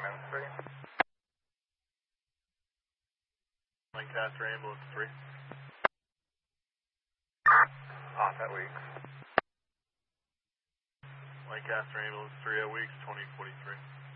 3. Lancaster Ambulance 3. Off at Weeks. Lancaster Ambulance 3 at Weeks 2043.